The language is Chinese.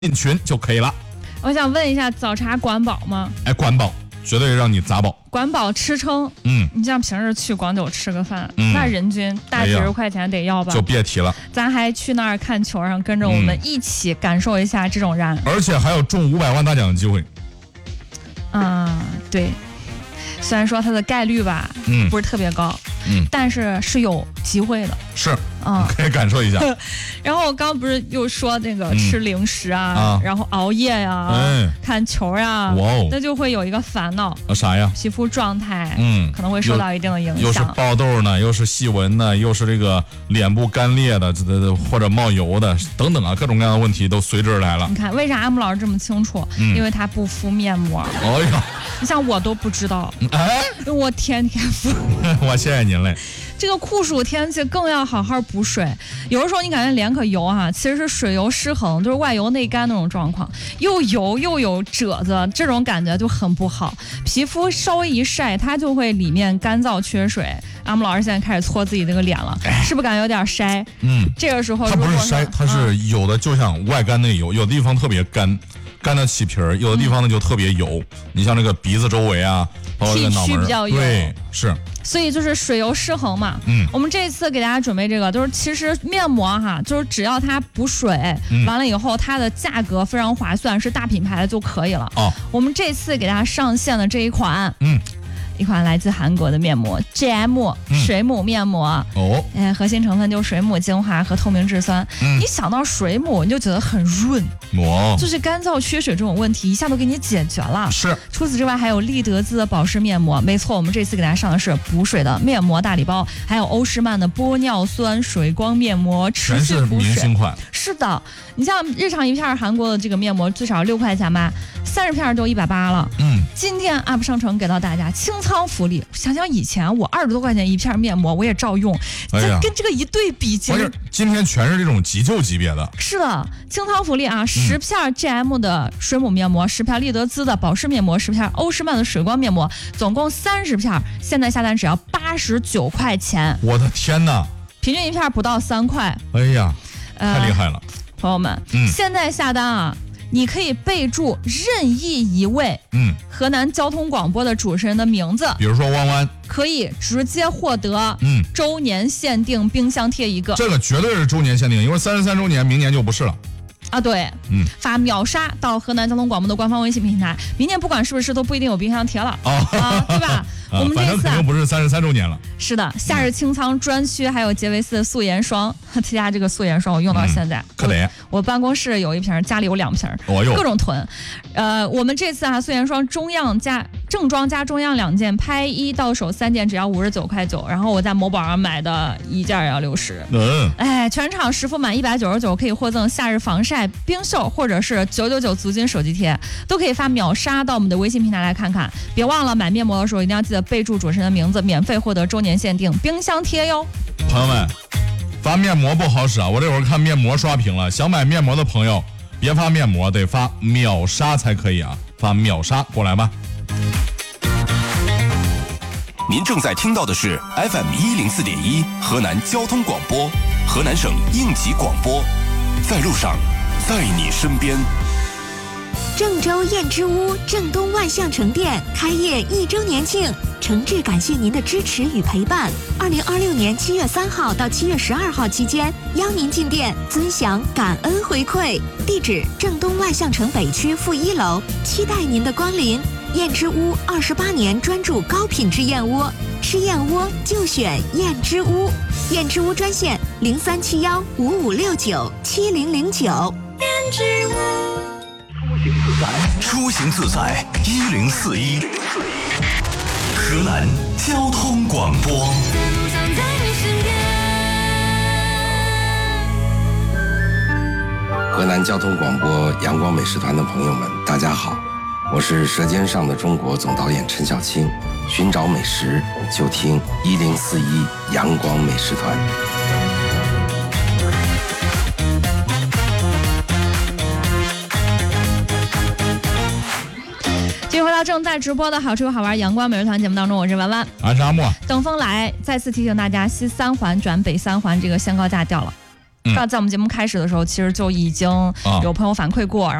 进群就可以了。 我想问一下，早茶管饱吗？ 哎，管饱，绝对让你砸饱。 管饱吃撑。你像平时去广九吃个饭，那人均大几十块钱得要吧？ 就别提了。 咱还去那儿看球，上跟着我们一起感受一下这种燃。 而且还有中500万大奖的机会。 对。虽然说它的概率吧，不是特别高，但是有机会的。 是，可以感受一下。 然后我刚不是又说那个吃零食然后熬夜呀，看球呀，那就会有一个烦恼。 啥呀？ 皮肤状态，可能会受到一定的影响。 又是爆痘呢，又是细纹呢，又是这个脸部干裂的，或者冒油的等等各种各样的问题都随之而来了。 你看，为啥阿木老师这么清楚？因为他不敷面膜。 哎呀， 你像我都不知道。我天天敷。 我谢谢您嘞。 这个酷暑天气更要好好补水，有的时候你感觉脸可油其实是水油失衡，就是外油内干那种状况，又油又有褶子，这种感觉就很不好。皮肤稍微一晒，它就会里面干燥缺水。阿木老师现在开始搓自己这个脸了，是不是感觉有点筛？这个时候它不是筛，它是有的就像外干内油，有的地方特别干的起皮儿，有的地方呢就特别油。你像这个鼻子周围包括这个脑门， 比较油， 对，是。 所以就是水油失衡嘛。我们这次给大家准备这个，就是其实面膜就是只要它补水，完了以后它的价格非常划算，是大品牌的就可以了。我们这次给大家上线的这一款，一款来自韩国的面膜 GM 水母面膜。核心成分就是水母精华和透明质酸。你想到水母，你就觉得很润，就是干燥缺水这种问题一下都给你解决了。 是。 除此之外，还有丽德兹的保湿面膜。没错，我们这次给大家上的是补水的面膜大礼包，还有欧诗漫的玻尿酸水光面膜，持续补水。 全是明星款。 是的，你像日常一片韩国的这个面膜最少6块钱吧，30片就180了。今天 UP 商城给到大家清仓福利。想想以前我20多块钱一片面膜我也照用，跟这个一对比， 今天全是这种急救级别的。 是的，清仓福利10片 GM 的水母面膜，10片丽德兹的保湿面膜，10片欧诗漫的水光面膜，总共30片，现在下单只要89块钱。 我的天哪！ 平均一片不到3块。 哎呀，太厉害了！ 朋友们，现在下单你可以备注任意一位河南交通广播的主持人的名字， 比如说弯弯， 可以直接获得周年限定冰箱贴1个。 这个绝对是周年限定，因为33周年明年就不是了。 对，发秒杀到河南交通广播的官方微信平台，明年不管是不是都不一定有冰箱贴了对吧？我们这次反正肯定不是33周年了。 是的，夏日清仓专区还有洁维斯的素颜霜，他家这个素颜霜我用到现在， 可得。 我办公室有1瓶，家里有2瓶，各种囤。我们这次素颜霜正装加中样2件，拍1到手3件只要59.9块，然后我在某宝上买的1件也要60。全场实付满199可以获赠夏日防晒冰袖或者是999足金手机贴，都可以发秒杀到我们的微信平台来看看。别忘了买面膜的时候一定要记得备注主持人的名字，免费获得周年限定冰箱贴哟。 朋友们，发面膜不好使我这会儿看面膜刷屏了，想买面膜的朋友别发面膜，得发秒杀才可以发秒杀过来吧。 您正在听到的是 FM104.1 河南交通广播，河南省应急广播，在路上，在你身边。 郑州燕之屋正东万象城店开业1周年庆，诚挚感谢您的支持与陪伴。2026年7月3号到7月12号期间，邀您进店尊享感恩回馈。地址：正东万象城北区负1楼，期待您的光临。燕之屋28年专注高品质燕窝，吃燕窝就选燕之屋。燕之屋专线037155697009。燕之屋。 出行自在1041，河南交通广播。 河南交通广播阳光美食团的朋友们，大家好，我是《舌尖上的中国》总导演陈小青。寻找美食就听1041阳光美食团。 继续回到正在直播的好吃又好玩阳光美食团节目当中，我是文文， 我是阿莫。 等风来再次提醒大家，西3环转北3环这个限高架掉了。 在我们节目开始的时候，其实就已经有朋友反馈过。